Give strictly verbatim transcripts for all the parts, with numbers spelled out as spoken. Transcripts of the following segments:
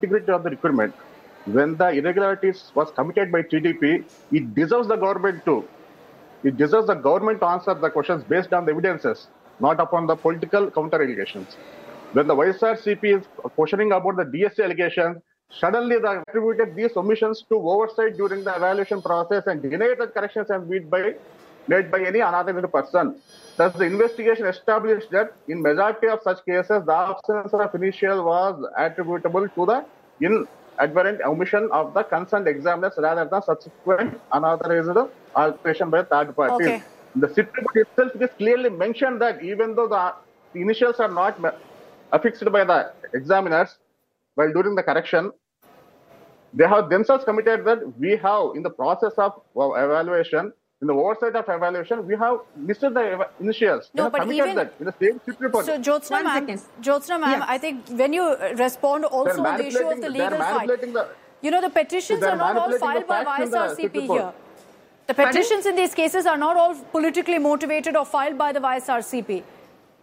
integrity of the recruitment. When the irregularities was committed by T D P, it deserves the government to. It deserves the government to answer the questions based on the evidences, not upon the political counter allegations. When the Y S R C P is questioning about the D S C allegations, suddenly they attributed these omissions to oversight during the evaluation process and denied that corrections have been by, made by any unauthorized person. Thus, the investigation established that in majority of such cases, the absence of initial was attributable to the inadvertent omission of the concerned examiners rather than subsequent unauthorized alteration by third parties. Okay. The C I T report itself is clearly mentioned that even though the initials are not affixed by the examiners while during the correction, they have themselves committed that we have, in the process of evaluation, in the oversight of evaluation, we have listed the initials. No, they have but committed even, that in the same C I T report. So, Jyotsna ma'am, Jyotsna ma'am, yes. I think when you respond also on the issue of the legal fight, the, you know, the petitions are not all filed by Y S R C P here. The petitions in these cases are not all politically motivated or filed by the Y S R C P.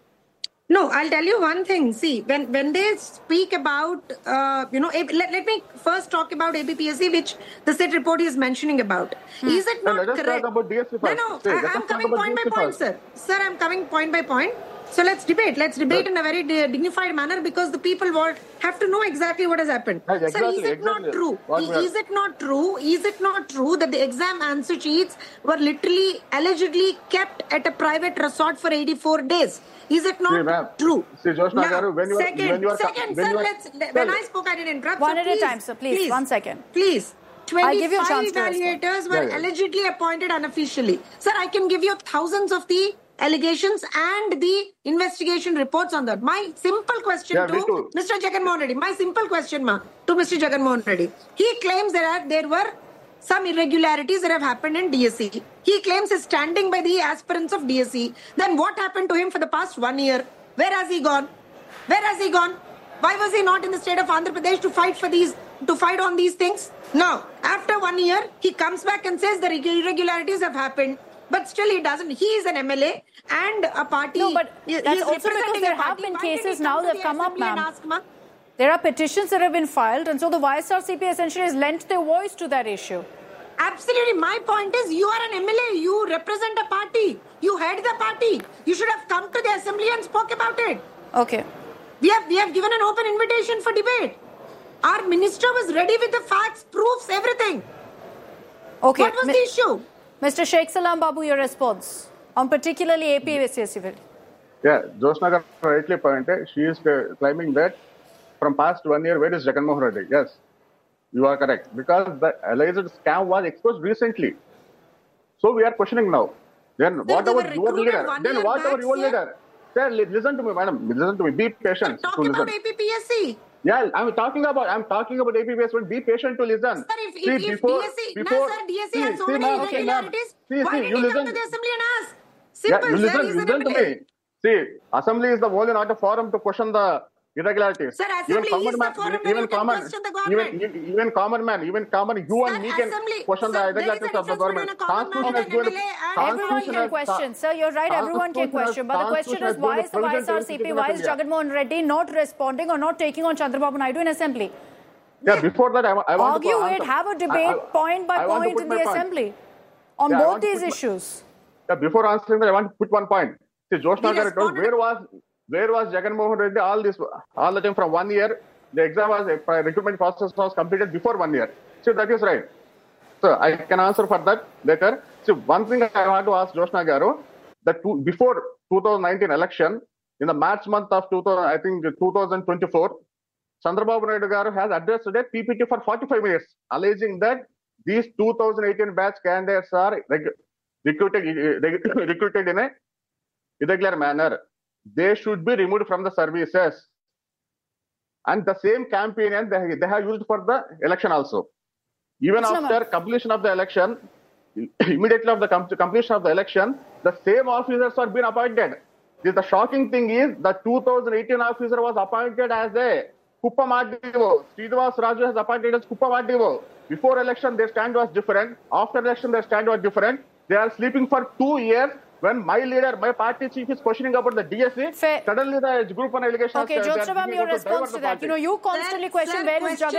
No, I'll tell you one thing. See, when, when they speak about, uh, you know, let, let me first talk about A B P S C, which the S I T report is mentioning about. Hmm. Is it not no, let us correct? Talk about D S C first. No, no, See, I, I'm coming point by point, first. sir. Sir, I'm coming point by point. So let's debate. Let's debate yes. in a very dignified manner because the people want, have to know exactly what has happened. Yes, exactly, Sir, is it exactly. not true? What Is it not true? Is it not true that the exam answer sheets were literally, allegedly kept at a private resort for eighty-four days? Is it not see, true? See, Jyotsna Garu, when you are, second, when you are, second, when sir, you are, let's, when I spoke, I didn't interrupt. One so at please, a time, sir. Please, please one second. Please. I'll give you a twenty-five chance to evaluators were yeah, yeah. allegedly appointed unofficially. Sir, I can give you thousands of the allegations and the investigation reports on that. My simple question yeah, to Mister Jagan Mohan Reddy, my simple question ma, to Mister Jagan Mohan Reddy. He claims that there were some irregularities that have happened in D S C. He claims he's standing by the aspirants of D S C. Then what happened to him for the past one year? Where has he gone? Where has he gone? Why was he not in the state of Andhra Pradesh to fight for these, to fight on these things? Now, after one year, he comes back and says the irregularities have happened. But still he doesn't. He is an M L A and a party. No, but that's also because there have been cases now that have come up, ma'am. There are petitions that have been filed, and so the Y S R C P essentially has lent their voice to that issue. Absolutely. My point is, you are an M L A. You represent a party. You head the party. You should have come to the assembly and spoke about it. Okay. We have, we have given an open invitation for debate. Our minister was ready with the facts, proofs, everything. Okay. What was Mi- the issue? Mister Sheikh Salam Babu, your response on particularly A P S C. Yeah, Jyotsna Garu rightly pointed. She is uh, claiming that from past one year, where is Jagan Mohan Reddy? Yes, you are correct. Because the alleged scam was exposed recently. So we are questioning now. Then what about your leader? Then what about your leader? Sir, listen to me, madam. Listen to me. Be patient. Talk to about listen. A P P S C. Yeah, I'm talking about I'm talking about A P P S C. Be patient to listen. Sir, if, see, if, if before, D S C, before, no, sir, D S C see, has so see, many ma'am, irregularities, see, why see, did you he listen, come to the assembly and ask? Yeah, Simple, you listen, sir, he's listen an to M L A. me. See, assembly is the only not a forum to question the irregularities. Sir, assembly even is the man, forum even, where you even can common, question the government. even, even common man, even common, you Sir, and me can assembly, question sir, the irregularities of the government. Constitution is going to... Everyone can question, sir. You're right. Everyone can question. But the question is, why is the Y S R C P, why is Jagan Mohan Reddy not responding or not taking on Chandrababu Naidu in assembly? Yeah, before that, I, I want Argue to it, have a debate I, I, point by I point in the point. assembly on yeah, both these issues. My, yeah, before answering that, I want to put one point. See, Jyotsna Garu told, where was where was Jagan Mohan Reddy all this all the time from one year? The exam was a recruitment process was completed before one year. See, that is right. So I can answer for that later. See, one thing I want to ask Jyotsna Garu, that two, before twenty nineteen election, in the March month of two thousand, I think twenty twenty-four, Chandrababu Naidu Garu has addressed a P P T for forty-five minutes, alleging that these two thousand eighteen batch candidates are reg- recruited, reg- recruited in a irregular manner. They should be removed from the services. And the same campaign and they, they have used for the election also. Even It's after completion of the election, immediately after the com- completion of the election, the same officers are being appointed. This, the shocking thing is the two thousand eighteen officer was appointed as a Kuppam R D O. Srinivas Raju has appointed as Kuppam R D O. Before election, their stand was different. After election, their stand was different. They are sleeping for two years when my leader, my party chief is questioning about the D S C, Fair. suddenly the group one allegation. Okay, Jyotsna ma'am, your response to that. You know, you constantly Sir, question sir, where is question- Jagan